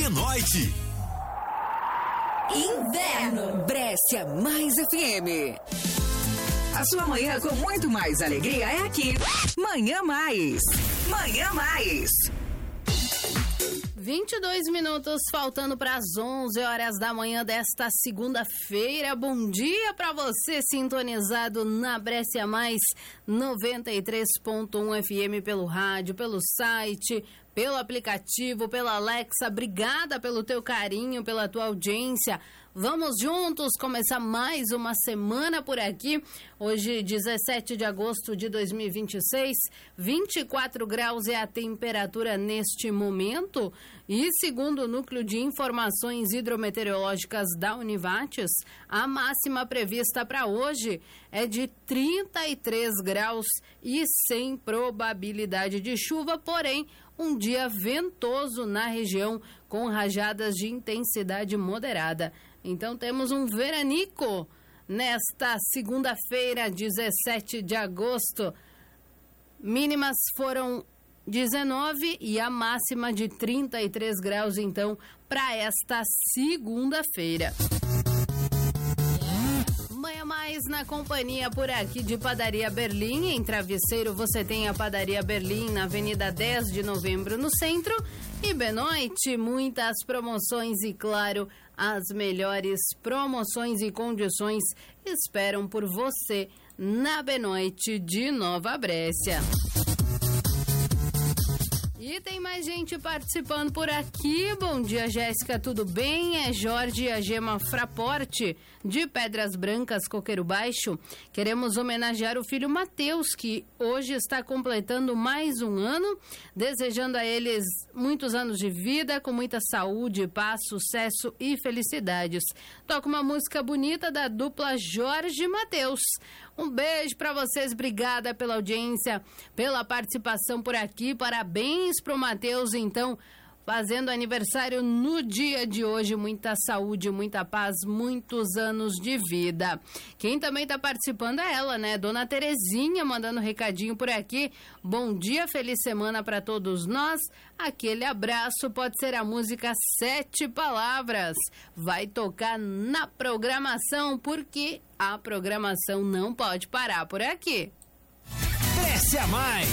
Benoit. Inverno, Brescia Mais FM. A sua manhã com muito mais alegria é aqui. Manhã Mais. Manhã Mais. 22 minutos faltando para as 11 horas da manhã desta segunda-feira. Bom dia para você sintonizado na Brescia Mais 93.1 FM pelo rádio, pelo site, pelo aplicativo, pela Alexa. Obrigada pelo teu carinho, pela tua audiência. Vamos juntos começar mais uma semana por aqui. Hoje, 17 de agosto de 2026, 24 graus é a temperatura neste momento. E segundo o Núcleo de Informações Hidrometeorológicas da Univates, a máxima prevista para hoje é de 33 graus e sem probabilidade de chuva, porém, um dia ventoso na região com rajadas de intensidade moderada. Então temos um veranico nesta segunda-feira, 17 de agosto. Mínimas foram 19 e a máxima de 33 graus, então, para esta segunda-feira. Manhã Mais na companhia por aqui de Padaria Berlim. Em Travesseiro você tem a Padaria Berlim na Avenida 10 de Novembro no centro. E Benoit, muitas promoções e, claro, as melhores promoções e condições esperam por você na Benoit de Nova Brescia. E tem mais gente participando por aqui. Bom dia, Jéssica, tudo bem? É Jorge e a Gema Fraporte, de Pedras Brancas, Coqueiro Baixo. Queremos homenagear o filho Matheus, que hoje está completando mais um ano, desejando a eles muitos anos de vida, com muita saúde, paz, sucesso e felicidades. Toca uma música bonita da dupla Jorge e Matheus. Um beijo para vocês, obrigada pela audiência, pela participação por aqui, parabéns pro Matheus, então, fazendo aniversário no dia de hoje, muita saúde, muita paz, muitos anos de vida. Quem também tá participando é ela, né? Dona Terezinha mandando recadinho por aqui. Bom dia, feliz semana para todos nós. Aquele abraço, pode ser a música 7 Palavras. Vai tocar na programação, porque a programação não pode parar por aqui. Brescia Mais.